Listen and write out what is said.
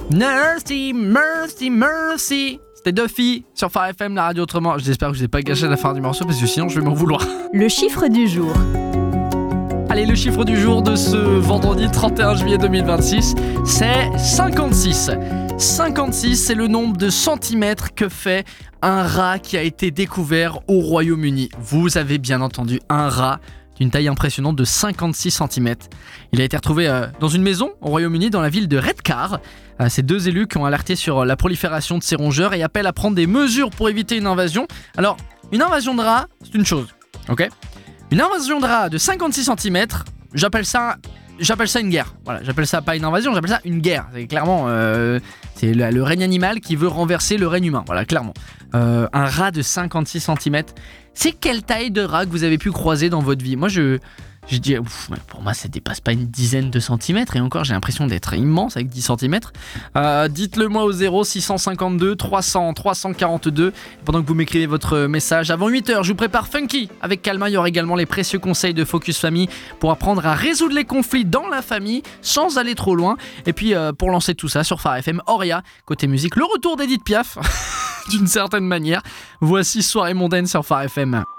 Mercy, mercy, mercy. C'était Duffy sur Phare FM, la radio autrement. J'espère que je n'ai pas gâché la fin du morceau parce que sinon je vais m'en vouloir. Le chiffre du jour. Allez, le chiffre du jour de ce vendredi 31 juillet 2026, c'est 56. 56, c'est le nombre de centimètres que fait un rat qui a été découvert au Royaume-Uni. Vous avez bien entendu, un rat d'une taille impressionnante de 56 cm. Il a été retrouvé dans une maison au Royaume-Uni, dans la ville de Redcar. Ces deux élus qui ont alerté sur la prolifération de ces rongeurs et appellent à prendre des mesures pour éviter une invasion. Alors, une invasion de rats, c'est une chose, ok ? Une invasion de rats de 56 cm, j'appelle ça une guerre. Voilà, j'appelle ça pas une invasion, j'appelle ça une guerre. C'est clairement, c'est le règne animal qui veut renverser le règne humain. Voilà, clairement. Un rat de 56 cm, c'est quelle taille de rat que vous avez pu croiser dans votre vie ? Moi, je dis, pour moi, ça dépasse pas une dizaine de centimètres. Et encore, j'ai l'impression d'être immense avec 10 cm. Dites-le moi au 0652 300 342. Pendant que vous m'écrivez votre message, avant 8h, je vous prépare Funky. Avec Calma, il y aura également les précieux conseils de Focus Family pour apprendre à résoudre les conflits dans la famille sans aller trop loin. Et puis, pour lancer tout ça sur Phare FM, Auria, côté musique, le retour d'Edith Piaf, d'une certaine manière. Voici Soirée mondaine sur Phare FM.